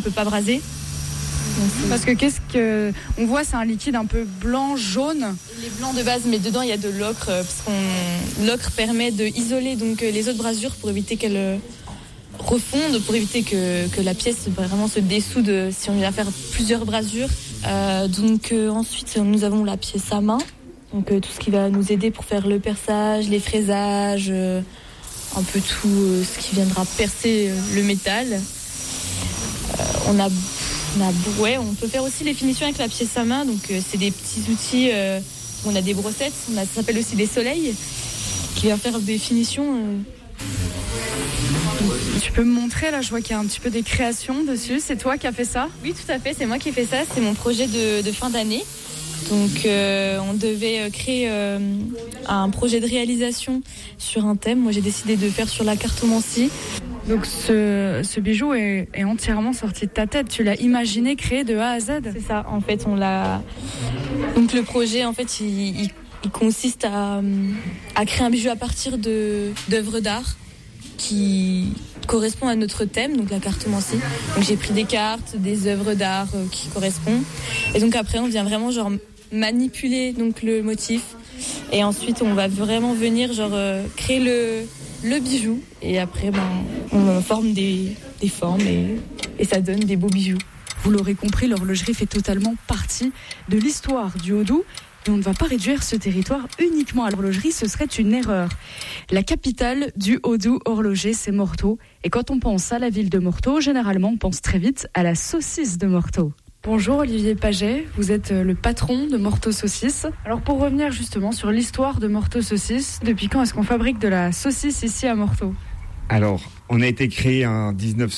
peut pas braser. Parce que qu'est-ce que on voit, c'est un liquide un peu blanc, jaune. Les blancs de base, mais dedans il y a de l'ocre, parce que l'ocre permet de isoler donc les autres brasures pour éviter qu'elles refondent, pour éviter que la pièce vraiment se dessoude si on vient faire plusieurs brasures. Ensuite nous avons la pièce à main, donc tout ce qui va nous aider pour faire le perçage, les fraisages, un peu tout ce qui viendra percer le métal. On peut faire aussi les finitions avec la pièce à main, donc c'est des petits outils, on a des brossettes, ça s'appelle aussi des soleils, qui vient faire des finitions. Tu peux me montrer, là je vois qu'il y a un petit peu des créations dessus, c'est toi qui as fait ça ? Oui, tout à fait, c'est moi qui ai fait ça, c'est mon projet de fin d'année. Donc on devait créer un projet de réalisation sur un thème. Moi j'ai décidé de faire sur la cartomancie. Donc ce bijou est entièrement sorti de ta tête. Tu l'as imaginé, créé de A à Z. C'est ça. En fait, on l'a. Donc le projet, en fait, il consiste à créer un bijou à partir d'œuvres d'art qui correspondent à notre thème, donc la cartomancie. Donc j'ai pris des cartes, des œuvres d'art qui correspondent. Et donc après, on vient vraiment genre manipuler donc le motif. Et ensuite, on va vraiment venir créer le bijou, et après on forme des formes et ça donne des beaux bijoux. Vous l'aurez compris, l'horlogerie fait totalement partie de l'histoire du Haut-Doubs et on ne va pas réduire ce territoire uniquement à l'horlogerie, ce serait une erreur. La capitale du Haut-Doubs horloger, c'est Morteau, et quand on pense à la ville de Morteau, généralement on pense très vite à la saucisse de Morteau. Bonjour Olivier Paget, vous êtes le patron de Morteau Saucisse. Alors pour revenir justement sur l'histoire de Morteau Saucisse, depuis quand est-ce qu'on fabrique de la saucisse ici à Morteau ? Alors, on a été créé en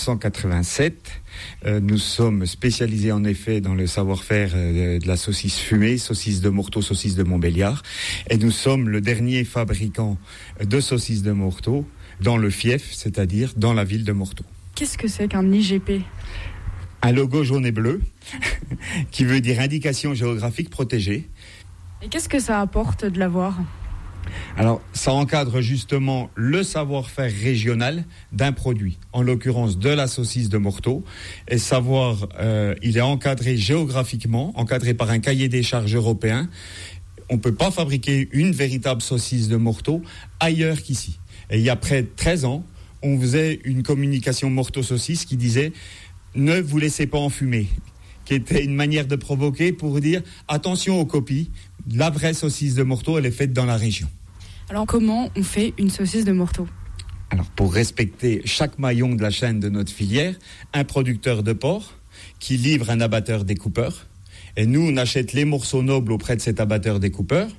1987. Nous sommes spécialisés en effet dans le savoir-faire de la saucisse fumée, saucisse de Morteau, saucisse de Montbéliard. Et nous sommes le dernier fabricant de saucisses de Morteau dans le fief, c'est-à-dire dans la ville de Morteau. Qu'est-ce que c'est qu'un IGP ? Un logo jaune et bleu, qui veut dire indication géographique protégée. Et qu'est-ce que ça apporte de l'avoir ? Alors, ça encadre justement le savoir-faire régional d'un produit, en l'occurrence de la saucisse de Morteau. Et savoir, il est encadré géographiquement, encadré par un cahier des charges européen. On ne peut pas fabriquer une véritable saucisse de Morteau ailleurs qu'ici. Et il y a près de 13 ans, on faisait une communication Morteau Saucisse qui disait « Ne vous laissez pas enfumer », qui était une manière de provoquer pour dire « Attention aux copies, la vraie saucisse de Morteau, elle est faite dans la région ». Alors comment on fait une saucisse de Morteau ? Alors pour respecter chaque maillon de la chaîne de notre filière, un producteur de porc qui livre un abatteur découpeur. Et nous, on achète les morceaux nobles auprès de cet abatteur découpeur,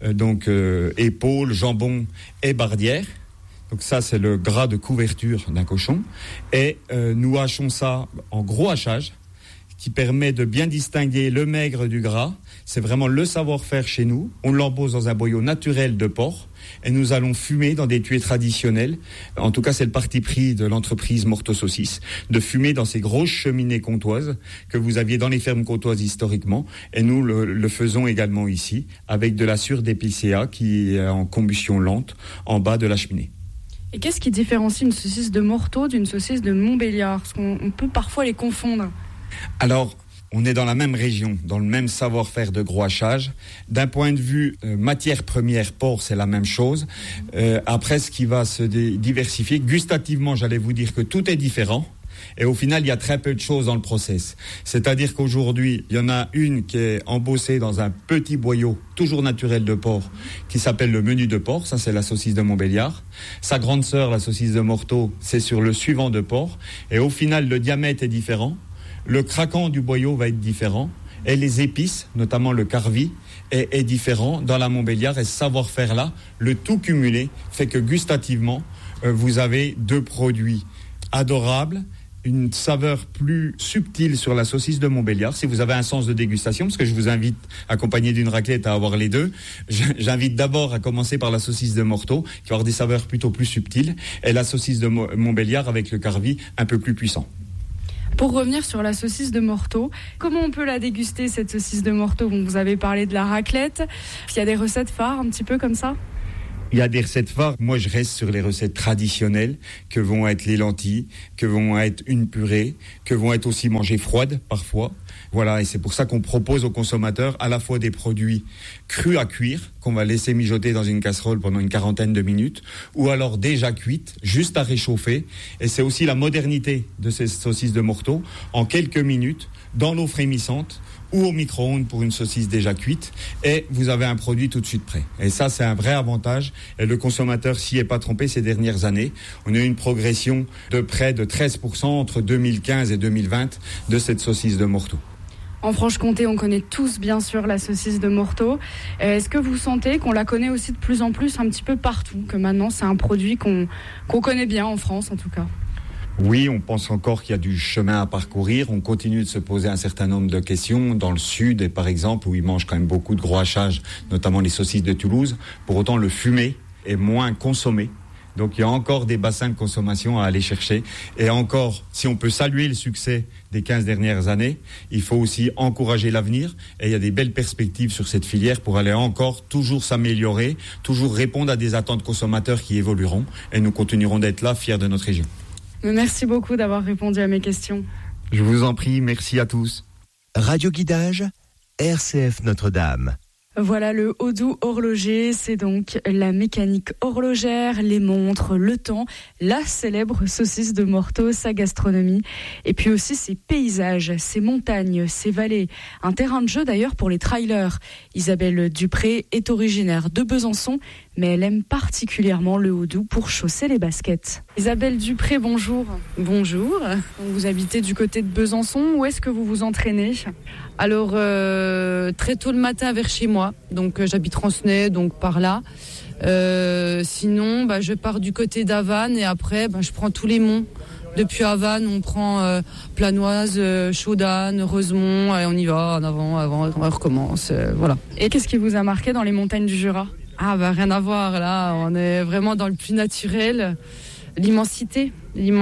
épaules, jambon et bardière. Donc ça, c'est le gras de couverture d'un cochon. Et nous hachons ça en gros hachage, qui permet de bien distinguer le maigre du gras. C'est vraiment le savoir-faire chez nous. On l'embauche dans un boyau naturel de porc et nous allons fumer dans des tuiles traditionnelles. En tout cas, c'est le parti pris de l'entreprise Morteau Saucisse, de fumer dans ces grosses cheminées comtoises que vous aviez dans les fermes comtoises historiquement. Et nous le faisons également ici, avec de la sure d'épicéa qui est en combustion lente en bas de la cheminée. Et qu'est-ce qui différencie une saucisse de Morteau d'une saucisse de Montbéliard ? Parce qu'on peut parfois les confondre. Alors, on est dans la même région, dans le même savoir-faire de gros hachage. D'un point de vue matière première, porc, c'est la même chose. Après, ce qui va se diversifier, gustativement, j'allais vous dire que tout est différent. Et au final, il y a très peu de choses dans le process. C'est-à-dire qu'aujourd'hui, il y en a une qui est embossée dans un petit boyau, toujours naturel de porc, qui s'appelle le menu de porc. Ça, c'est la saucisse de Montbéliard. Sa grande sœur, la saucisse de Morteau, c'est sur le suivant de porc. Et au final, le diamètre est différent. Le craquant du boyau va être différent. Et les épices, notamment le carvi, est différent dans la Montbéliard. Et ce savoir-faire-là, le tout cumulé, fait que gustativement, vous avez deux produits adorables, une saveur plus subtile sur la saucisse de Montbéliard. Si vous avez un sens de dégustation, parce que je vous invite, accompagné d'une raclette, à avoir les deux, j'invite d'abord à commencer par la saucisse de Morteau, qui va avoir des saveurs plutôt plus subtiles, et la saucisse de Montbéliard avec le carvi un peu plus puissant. Pour revenir sur la saucisse de Morteau, comment on peut la déguster, cette saucisse de Morteau ? Bon, vous avez parlé de la raclette. Il y a des recettes phares un petit peu comme ça ? Il y a des recettes phares. Moi, je reste sur les recettes traditionnelles, que vont être les lentilles, que vont être une purée, que vont être aussi mangées froides parfois. Voilà, et c'est pour ça qu'on propose aux consommateurs à la fois des produits crus à cuire, qu'on va laisser mijoter dans une casserole pendant une 40aine de minutes, ou alors déjà cuites, juste à réchauffer. Et c'est aussi la modernité de ces saucisses de Morteau, en quelques minutes, dans l'eau frémissante, ou au micro-ondes pour une saucisse déjà cuite, et vous avez un produit tout de suite prêt. Et ça, c'est un vrai avantage, et le consommateur s'y est pas trompé ces dernières années. On a eu une progression de près de 13% entre 2015 et 2020 de cette saucisse de Morteau. En Franche-Comté, on connaît tous bien sûr la saucisse de Morteau. Est-ce que vous sentez qu'on la connaît aussi de plus en plus un petit peu partout, que maintenant c'est un produit qu'on connaît bien en France en tout cas? Oui, on pense encore qu'il y a du chemin à parcourir. On continue de se poser un certain nombre de questions. Dans le sud, et par exemple, où ils mangent quand même beaucoup de gros hachages, notamment les saucisses de Toulouse. Pour autant, le fumé est moins consommé. Donc il y a encore des bassins de consommation à aller chercher. Et encore, si on peut saluer le succès des 15 dernières années, il faut aussi encourager l'avenir. Et il y a des belles perspectives sur cette filière pour aller encore toujours s'améliorer, toujours répondre à des attentes consommateurs qui évolueront. Et nous continuerons d'être là, fiers de notre région. Merci beaucoup d'avoir répondu à mes questions. Je vous en prie, merci à tous. Radio Guidage, RCF Notre-Dame. Voilà, le Haut-Doubs horloger, c'est donc la mécanique horlogère, les montres, le temps, la célèbre saucisse de Morteau, sa gastronomie, et puis aussi ses paysages, ses montagnes, ses vallées. Un terrain de jeu d'ailleurs pour les trailers. Isabelle Dupré est originaire de Besançon, mais elle aime particulièrement le Haut-Doubs pour chausser les baskets. Isabelle Dupré, bonjour. Bonjour. Vous habitez du côté de Besançon, où est-ce que vous vous entraînez ? Alors, très tôt le matin vers chez moi, donc j'habite Rancenay, donc par là. Sinon, je pars du côté d'Havane et après, je prends tous les monts. Depuis Havane, on prend Planoise, Chaudane, Rosemont, et on y va, en avant, on recommence, voilà. Et qu'est-ce qui vous a marqué dans les montagnes du Jura ? Rien à voir, là, on est vraiment dans le plus naturel. L'immensité,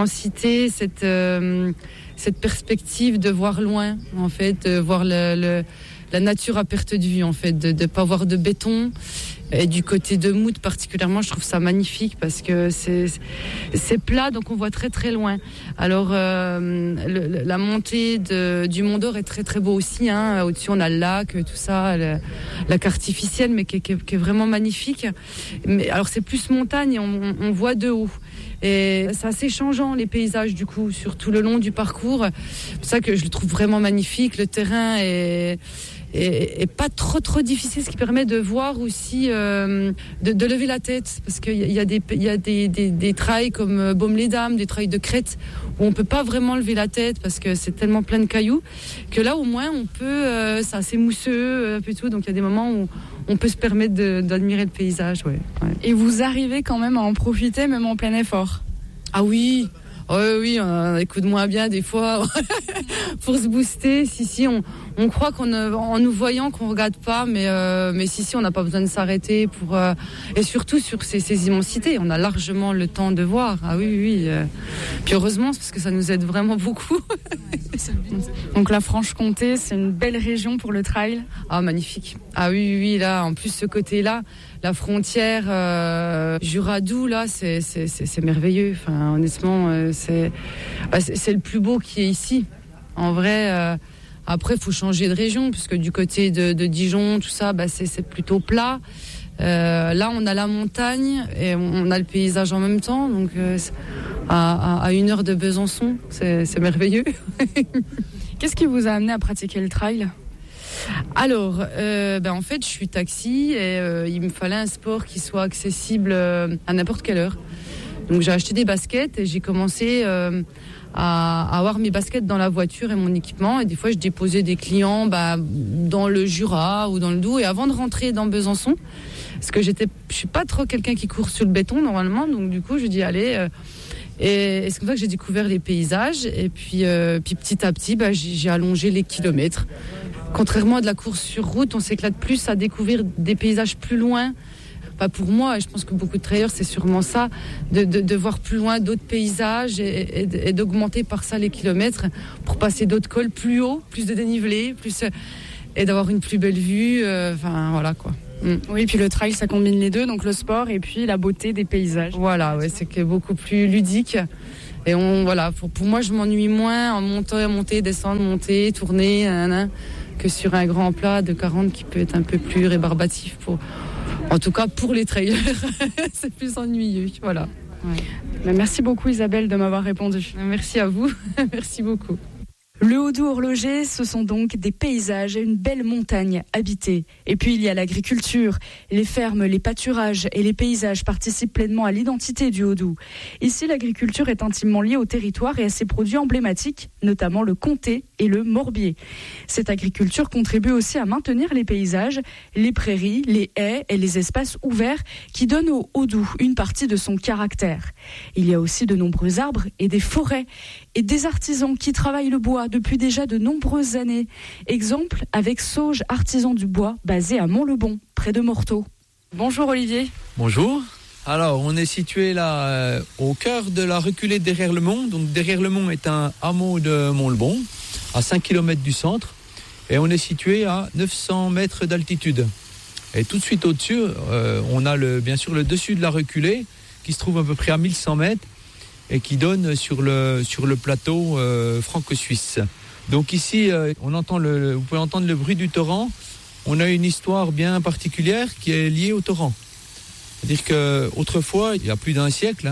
cette perspective de voir loin, en fait, de voir la nature à perte de vue, en fait, de ne pas voir de béton. Et du côté de Mout, particulièrement, je trouve ça magnifique parce que c'est plat, donc on voit très très loin. Alors, la montée du Mont d'Or est très très beau aussi. Au-dessus, on a le lac, tout ça, lac artificiel, mais qui est vraiment magnifique. Mais alors, c'est plus montagne et on voit de haut. Et c'est assez changeant les paysages du coup sur tout le long du parcours. C'est pour ça que je le trouve vraiment magnifique. Le terrain est pas trop difficile, ce qui permet de voir aussi de lever la tête parce qu'il y a des trails comme Baume-les-Dames, des trails de crête où on peut pas vraiment lever la tête parce que c'est tellement plein de cailloux que là au moins on peut, c'est assez mousseux un peu tout, donc il y a des moments où on peut se permettre d'admirer le paysage. Ouais. Et vous arrivez quand même à en profiter même en plein effort? Ah oui. Oui, on écoute moins bien des fois pour se booster. Si, on croit en nous voyant qu'on regarde pas, mais si, on n'a pas besoin de s'arrêter et surtout sur ces immensités, on a largement le temps de voir. Ah oui. Puis heureusement, c'est parce que ça nous aide vraiment beaucoup. Donc la Franche-Comté, c'est une belle région pour le trail. Ah magnifique. Ah oui, là, en plus ce côté-là. La frontière Jura-Doubs, là, c'est merveilleux. Enfin, honnêtement, c'est le plus beau qui est ici. En vrai, après, il faut changer de région, puisque du côté de Dijon, tout ça, c'est plutôt plat. Là, on a la montagne et on a le paysage en même temps. Donc, à 1 heure de Besançon, c'est merveilleux. Qu'est-ce qui vous a amené à pratiquer le trail ? Alors, en fait, je suis taxi et il me fallait un sport qui soit accessible à n'importe quelle heure. Donc, j'ai acheté des baskets et j'ai commencé à avoir mes baskets dans la voiture et mon équipement. Et des fois, je déposais des clients dans le Jura ou dans le Doubs. Et avant de rentrer dans Besançon, parce que je suis pas trop quelqu'un qui court sur le béton normalement, donc du coup, je dis allez. Et c'est comme ça que j'ai découvert les paysages. Et puis petit à petit, j'ai allongé les kilomètres. Contrairement à de la course sur route, on s'éclate plus à découvrir des paysages plus loin. Pour moi, et je pense que beaucoup de trailers, c'est sûrement ça, de voir plus loin d'autres paysages et d'augmenter par ça les kilomètres pour passer d'autres cols plus haut, plus de dénivelé, et d'avoir une plus belle vue. Voilà quoi. Oui, puis le trail, ça combine les deux, donc le sport et puis la beauté des paysages. Voilà, ouais, c'est que beaucoup plus ludique. Et pour moi, je m'ennuie moins en monter, descendre, monter, tourner, que sur un grand plat de 40 qui peut être un peu plus rébarbatif en tout cas pour les trailers. C'est plus ennuyeux, voilà. Ouais. Merci beaucoup Isabelle de m'avoir répondu. Merci à vous, merci beaucoup. Le Haut-Doubs horloger, ce sont donc des paysages et une belle montagne habitée. Et puis il y a l'agriculture. Les fermes, les pâturages et les paysages participent pleinement à l'identité du Haut-Doubs. Ici, l'agriculture est intimement liée au territoire et à ses produits emblématiques, notamment le comté et le morbier. Cette agriculture contribue aussi à maintenir les paysages, les prairies, les haies et les espaces ouverts qui donnent au Haut-Doubs une partie de son caractère. Il y a aussi de nombreux arbres et des forêts et des artisans qui travaillent le bois depuis déjà de nombreuses années. Exemple avec Sauge Artisan du Bois, basé à Mont-le-Bon, près de Morteau. Bonjour Olivier. Bonjour. Alors, on est situé là au cœur de la reculée de Derrière-le-Mont. Donc, Derrière-le-Mont est un hameau de Mont-le-Bon, à 5 km du centre. Et on est situé à 900 mètres d'altitude. Et tout de suite au-dessus, on a bien sûr le dessus de la reculée, qui se trouve à peu près à 1100 mètres. Et qui donne sur le plateau franco-suisse. Donc ici, vous pouvez entendre le bruit du torrent. On a une histoire bien particulière qui est liée au torrent. C'est-à-dire qu'autrefois, il y a plus d'un siècle,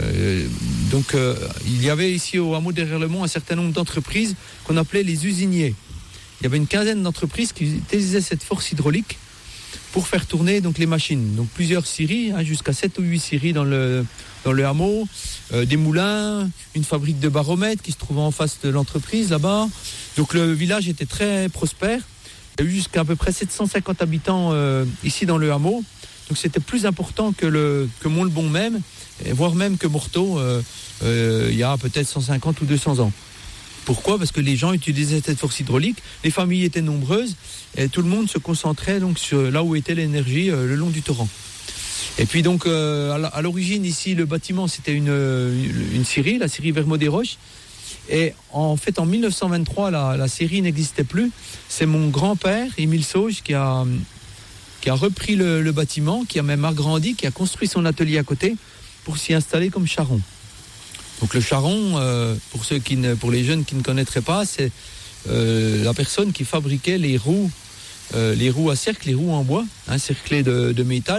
il y avait ici au hameau Derrière-le-Mont un certain nombre d'entreprises qu'on appelait les usiniers. Il y avait une quinzaine d'entreprises qui utilisaient cette force hydraulique pour faire tourner donc les machines. Donc plusieurs scieries, jusqu'à 7 ou 8 scieries dans le hameau, des moulins, une fabrique de baromètres qui se trouvait en face de l'entreprise là-bas. Donc le village était très prospère. Il y a eu jusqu'à peu près 750 habitants ici dans le hameau. Donc c'était plus important que Mont-le-Bon même, voire même que Morteau il y a peut-être 150 ou 200 ans. Pourquoi ? Parce que les gens utilisaient cette force hydraulique, les familles étaient nombreuses et tout le monde se concentrait donc sur là où était l'énergie le long du torrent. Et puis donc à l'origine ici le bâtiment c'était une scierie, la scierie Vermont des Roches. Et en fait en 1923 la scierie n'existait plus. C'est mon grand-père Émile Sauge qui a repris le bâtiment, qui a même agrandi, qui a construit son atelier à côté pour s'y installer comme charron. Donc le charron, pour les jeunes qui ne connaîtraient pas, c'est la personne qui fabriquait les roues à cercle, les roues en bois, cerclées de métal,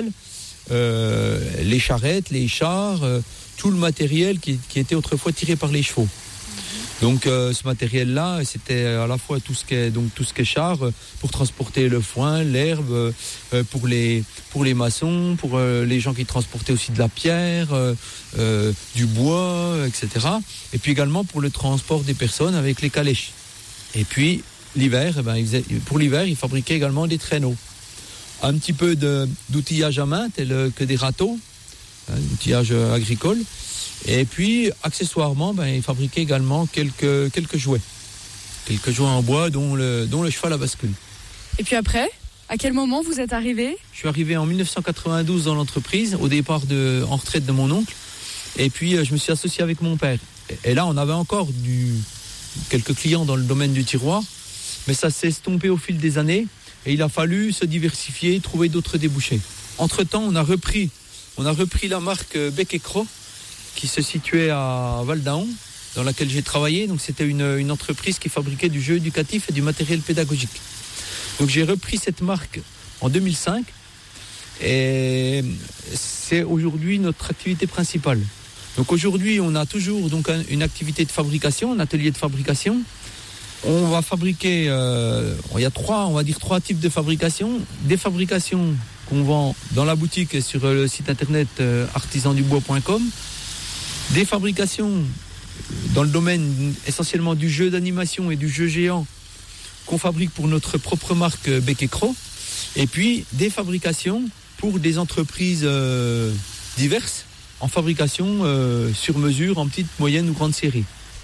les charrettes, les chars, tout le matériel qui était autrefois tiré par les chevaux. Donc ce matériel-là, c'était à la fois tout ce qui est char pour transporter le foin, l'herbe, pour les maçons, pour les gens qui transportaient aussi de la pierre, du bois, etc. Et puis également pour le transport des personnes avec les calèches. Et puis l'hiver, pour l'hiver, ils fabriquaient également des traîneaux. Un petit peu d'outillage à main, tel que des râteaux, outillage agricole. Et puis, accessoirement, ils fabriquaient également quelques jouets. Quelques jouets en bois, dont le cheval à bascule. Et puis après, à quel moment vous êtes arrivé ? Je suis arrivé en 1992 dans l'entreprise, au départ en retraite de mon oncle. Et puis, je me suis associé avec mon père. Et là, on avait encore quelques clients dans le domaine du tiroir. Mais ça s'est estompé au fil des années. Et il a fallu se diversifier, trouver d'autres débouchés. Entre-temps, on a repris la marque Bec et Cros, qui se situait à Val-d'Aon, dans laquelle j'ai travaillé. Donc c'était une entreprise qui fabriquait du jeu éducatif et du matériel pédagogique. Donc j'ai repris cette marque en 2005 et c'est aujourd'hui notre activité principale. Donc aujourd'hui, on a toujours donc une activité de fabrication, un atelier de fabrication. On va fabriquer, il y a trois types de fabrication. Des fabrications qu'on vend dans la boutique et sur le site internet artisandubois.com. Des fabrications dans le domaine essentiellement du jeu d'animation et du jeu géant qu'on fabrique pour notre propre marque Bec et Cros. Et puis des fabrications pour des entreprises diverses en fabrication sur mesure en petite, moyenne ou grande série.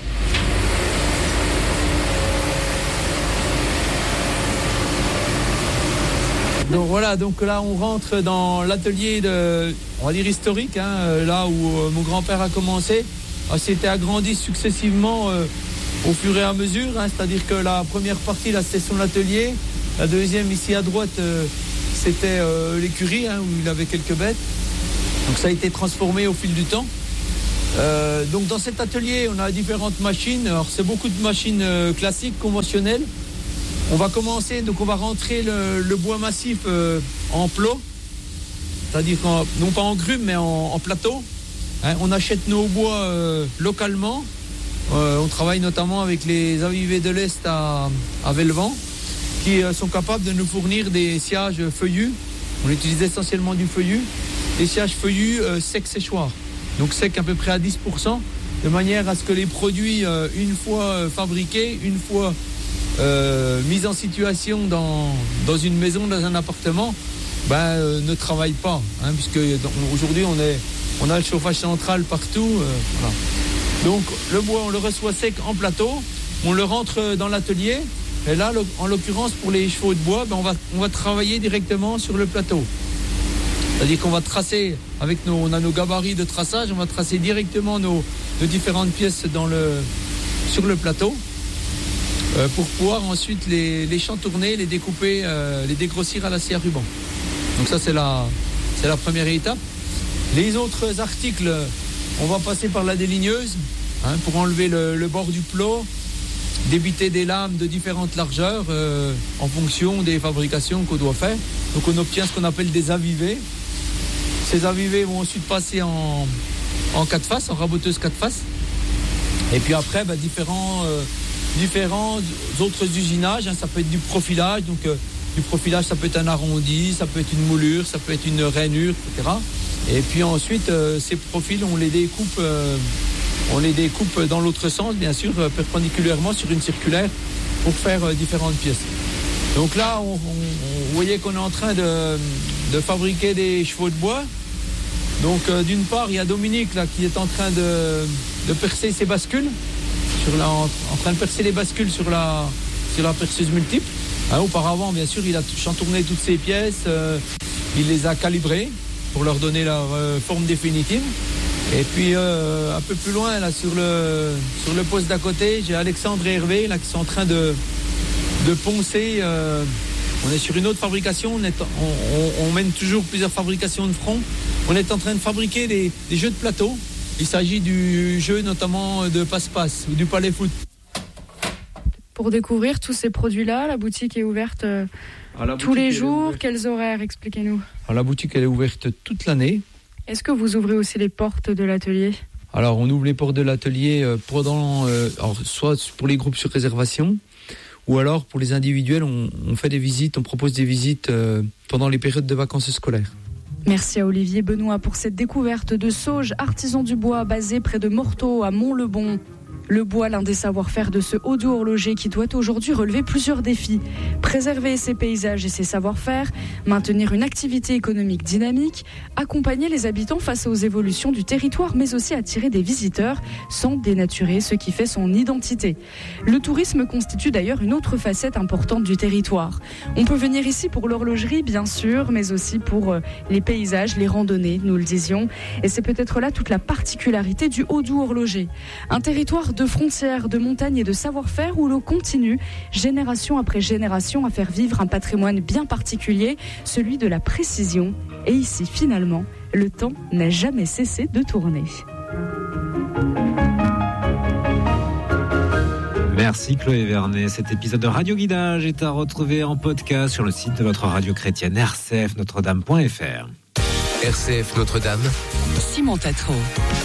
Donc voilà, donc là on rentre dans l'atelier on va dire historique, là où mon grand-père a commencé. C'était agrandi successivement au fur et à mesure, c'est-à-dire que la première partie là c'était son atelier, la deuxième ici à droite c'était l'écurie où il avait quelques bêtes. Donc ça a été transformé au fil du temps. Donc dans cet atelier, on a différentes machines. Alors c'est beaucoup de machines classiques, conventionnelles. On va commencer, donc on va rentrer le bois massif en plot, c'est-à-dire non pas en grume mais en plateau. On achète nos bois localement. On travaille notamment avec les avivés de l'Est à Velvent, qui sont capables de nous fournir des sciages feuillus. On utilise essentiellement du feuillu. Des sciages feuillus secs séchoirs. Donc secs à peu près à 10%, de manière à ce que les produits, une fois fabriqués, une fois mis en situation dans une maison, dans un appartement, ne travaillent pas. Puisque aujourd'hui, on a le chauffage central partout. Voilà. Donc le bois, on le reçoit sec en plateau, on le rentre dans l'atelier. Et là, en l'occurrence, pour les chevaux de bois, on va travailler directement sur le plateau. C'est-à-dire qu'on va tracer, on a nos gabarits de traçage, on va tracer directement nos différentes pièces sur le plateau pour pouvoir ensuite les chantourner, les découper, les dégrossir à la scie à ruban. Donc ça, c'est la première étape. Les autres articles, on va passer par la déligneuse pour enlever le bord du plot, débiter des lames de différentes largeurs en fonction des fabrications qu'on doit faire. Donc on obtient ce qu'on appelle des avivés. Ces avivés vont ensuite passer en 4 faces, en raboteuse 4 faces. Et puis après, différents autres usinages. Ça peut être du profilage. Donc du profilage, ça peut être un arrondi, ça peut être une moulure, ça peut être une rainure, etc. Et puis ensuite, ces profils, on les découpe dans l'autre sens, bien sûr, perpendiculairement sur une circulaire pour faire différentes pièces. Donc là, vous voyez qu'on est en train de fabriquer des chevaux de bois. Donc d'une part, il y a Dominique là qui est en train de percer ses bascules, en train de percer les bascules sur la perceuse multiple. Auparavant, bien sûr, il a chantourné toutes ces pièces, il les a calibrées pour leur donner leur forme définitive. Et puis un peu plus loin, là, sur le poste d'à côté, j'ai Alexandre et Hervé là qui sont en train de poncer. On est sur une autre fabrication, on mène toujours plusieurs fabrications de front. On est en train de fabriquer des jeux de plateau. Il s'agit du jeu notamment de passe-passe ou du palais foot. Pour découvrir tous ces produits-là, la boutique est ouverte tous les jours. Quels horaires? Expliquez-nous. Alors, la boutique elle est ouverte toute l'année. Est-ce que vous ouvrez aussi les portes de l'atelier? Alors on ouvre les portes de l'atelier soit pour les groupes sur réservation, ou alors pour les individuels, on fait des visites, on propose des visites pendant les périodes de vacances scolaires. Merci à Olivier Benoît pour cette découverte de Sauge, artisan du bois basé près de Morteau à Mont-le-Bon. Le bois, l'un des savoir-faire de ce Haut-Doubs horloger qui doit aujourd'hui relever plusieurs défis. Préserver ses paysages et ses savoir-faire, maintenir une activité économique dynamique, accompagner les habitants face aux évolutions du territoire, mais aussi attirer des visiteurs sans dénaturer ce qui fait son identité. Le tourisme constitue d'ailleurs une autre facette importante du territoire. On peut venir ici pour l'horlogerie, bien sûr, mais aussi pour les paysages, les randonnées, nous le disions. Et c'est peut-être là toute la particularité du Haut-Doubs horloger. Un territoire de frontières, de montagnes et de savoir-faire où l'on continue, génération après génération, à faire vivre un patrimoine bien particulier, celui de la précision. Et ici, finalement, le temps n'a jamais cessé de tourner. Merci Chloé Vernet. Cet épisode de Radio Guidage est à retrouver en podcast sur le site de votre radio chrétienne rcfnotredame.fr. RCF Notre-Dame, Simon Tatro.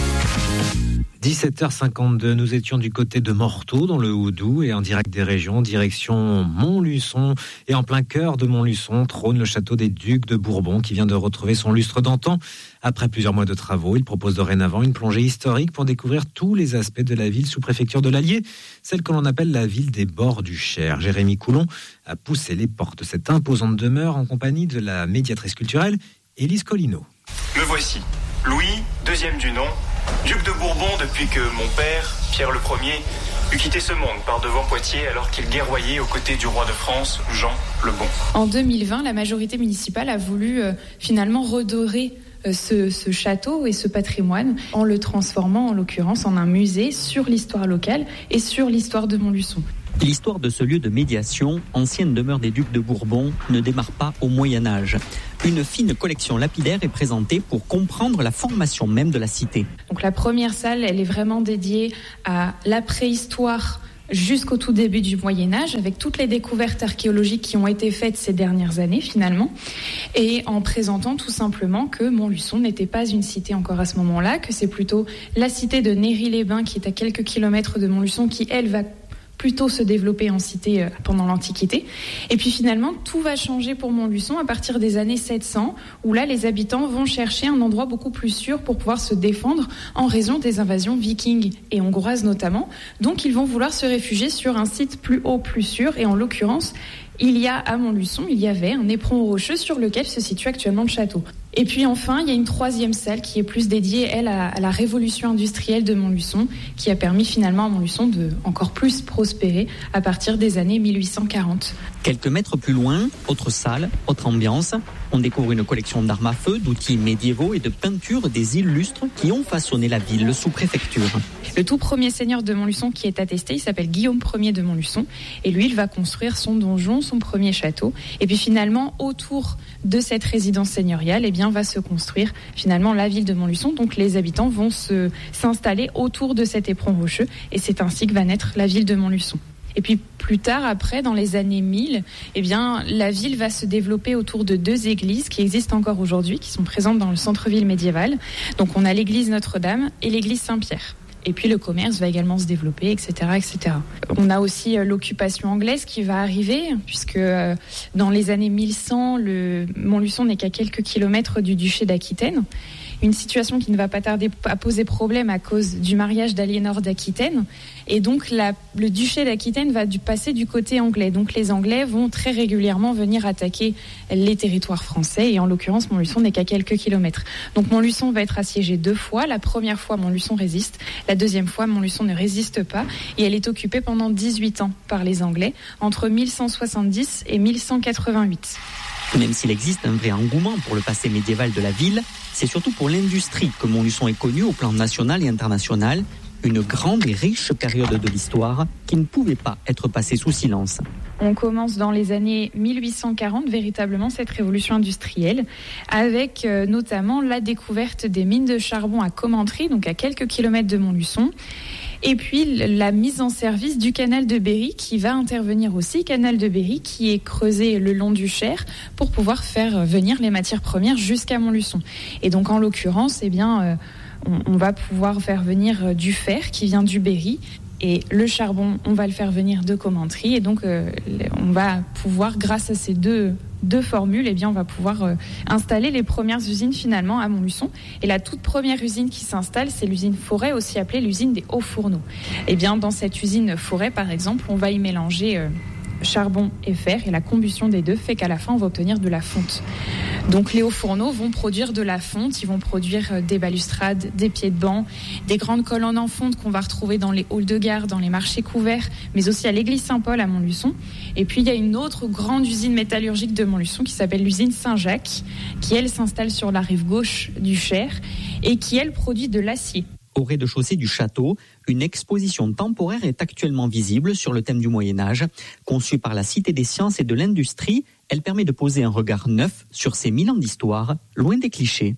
17h52, nous étions du côté de Morteau, dans le Haut-Doubs, et en direct des régions, direction Montluçon. Et en plein cœur de Montluçon trône le château des Ducs de Bourbon, qui vient de retrouver son lustre d'antan. Après plusieurs mois de travaux, il propose dorénavant une plongée historique pour découvrir tous les aspects de la ville sous préfecture de l'Allier, celle que l'on appelle la ville des bords du Cher. Jérémy Coulon a poussé les portes de cette imposante demeure en compagnie de la médiatrice culturelle Élise Collineau. Me voici, Louis, deuxième du nom, duc de Bourbon depuis que mon père, Pierre Ier, eut quitté ce monde par devant Poitiers alors qu'il guerroyait aux côtés du roi de France, Jean le Bon. En 2020, la majorité municipale a voulu finalement redorer ce château et ce patrimoine en le transformant en l'occurrence en un musée sur l'histoire locale et sur l'histoire de Montluçon. L'histoire de ce lieu de médiation, ancienne demeure des ducs de Bourbon, ne démarre pas au Moyen-Âge. Une fine collection lapidaire est présentée pour comprendre la formation même de la cité. Donc la première salle, elle est vraiment dédiée à la préhistoire jusqu'au tout début du Moyen-Âge, avec toutes les découvertes archéologiques qui ont été faites ces dernières années finalement, et en présentant tout simplement que Montluçon n'était pas une cité encore à ce moment-là, que c'est plutôt la cité de Néry-les-Bains qui est à quelques kilomètres de Montluçon qui, elle, va plutôt se développer en cité pendant l'Antiquité. Et puis finalement, tout va changer pour Montluçon à partir des années 700, où là, les habitants vont chercher un endroit beaucoup plus sûr pour pouvoir se défendre en raison des invasions vikings et hongroises notamment. Donc, ils vont vouloir se réfugier sur un site plus haut, plus sûr, et en l'occurrence, il y a à Montluçon, il y avait un éperon rocheux sur lequel se situe actuellement le château. Et puis enfin, il y a une troisième salle qui est plus dédiée, elle, à la révolution industrielle de Montluçon, qui a permis finalement à Montluçon de encore plus prospérer à partir des années 1840. Quelques mètres plus loin, autre salle, autre ambiance. On découvre une collection d'armes à feu, d'outils médiévaux et de peintures des illustres qui ont façonné la ville sous préfecture. Le tout premier seigneur de Montluçon qui est attesté, il s'appelle Guillaume Ier de Montluçon. Et lui, il va construire son donjon, son premier château. Et puis finalement, autour de cette résidence seigneuriale, eh bien, va se construire finalement la ville de Montluçon. Donc les habitants vont s'installer autour de cet éperon rocheux. Et c'est ainsi que va naître la ville de Montluçon. Et puis plus tard, après, dans les années 1000, eh bien, la ville va se développer autour de deux églises qui existent encore aujourd'hui, qui sont présentes dans le centre-ville médiéval. Donc on a l'église Notre-Dame et l'église Saint-Pierre. Et puis le commerce va également se développer, etc., etc. On a aussi l'occupation anglaise qui va arriver, puisque dans les années 1100, Montluçon n'est qu'à quelques kilomètres du duché d'Aquitaine. Une situation qui ne va pas tarder à poser problème à cause du mariage d'Aliénor d'Aquitaine. Et donc le duché d'Aquitaine va passer du côté anglais. Donc les Anglais vont très régulièrement venir attaquer les territoires français. Et en l'occurrence, Montluçon n'est qu'à quelques kilomètres. Donc Montluçon va être assiégée 2 fois. La première fois, Montluçon résiste. La deuxième fois, Montluçon ne résiste pas. Et elle est occupée pendant 18 ans par les Anglais, entre 1170 et 1188. Même s'il existe un vrai engouement pour le passé médiéval de la ville, c'est surtout pour l'industrie que Montluçon est connu au plan national et international, une grande et riche période de l'histoire qui ne pouvait pas être passée sous silence. On commence dans les années 1840, véritablement, cette révolution industrielle, avec notamment la découverte des mines de charbon à Commentry, donc à quelques kilomètres de Montluçon. Et puis la mise en service du canal de Berry qui va intervenir aussi, canal de Berry qui est creusé le long du Cher pour pouvoir faire venir les matières premières jusqu'à Montluçon. Et donc en l'occurrence, eh bien, on va pouvoir faire venir du fer qui vient du Berry. Et le charbon, on va le faire venir de Commentry. Et donc, on va pouvoir, grâce à ces deux formules, eh bien, on va pouvoir installer les premières usines finalement à Montluçon. Et la toute première usine qui s'installe, c'est l'usine Forêt, aussi appelée l'usine des hauts fourneaux. Et bien, dans cette usine Forêt, par exemple, on va y mélanger charbon et fer, et la combustion des deux fait qu'à la fin, on va obtenir de la fonte. Donc les hauts fourneaux vont produire de la fonte, ils vont produire des balustrades, des pieds de banc, des grandes colonnes en fonte qu'on va retrouver dans les halls de gare, dans les marchés couverts, mais aussi à l'église Saint-Paul à Montluçon. Et puis il y a une autre grande usine métallurgique de Montluçon qui s'appelle l'usine Saint-Jacques, qui elle s'installe sur la rive gauche du Cher et qui elle produit de l'acier. Au rez-de-chaussée du château, une exposition temporaire est actuellement visible sur le thème du Moyen-Âge. Conçue par la Cité des Sciences et de l'Industrie, elle permet de poser un regard neuf sur ces 1000 ans d'histoire, loin des clichés.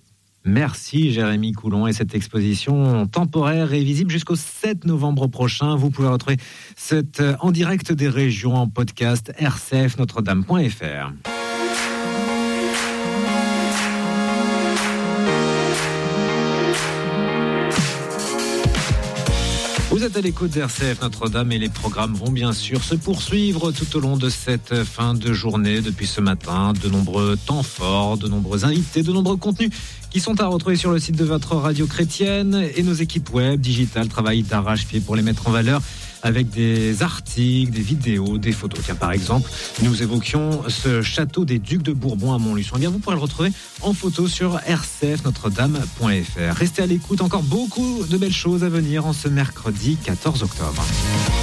Merci Jérémy Coulon, et cette exposition temporaire est visible jusqu'au 7 novembre prochain. Vous pouvez retrouver cette en direct des régions en podcast rcfnotredame.fr. Vous êtes à l'écoute d'RCF Notre-Dame et les programmes vont bien sûr se poursuivre tout au long de cette fin de journée. Depuis ce matin, de nombreux temps forts, de nombreux invités, de nombreux contenus qui sont à retrouver sur le site de votre radio chrétienne, et nos équipes web, digitales travaillent d'arrache-pied pour les mettre en valeur avec des articles, des vidéos, des photos. Tiens, par exemple, nous évoquions ce château des Ducs de Bourbon à Montluçon. Eh bien, vous pourrez le retrouver en photo sur rcfnotredame.fr. Restez à l'écoute, encore beaucoup de belles choses à venir en ce mercredi 14 octobre.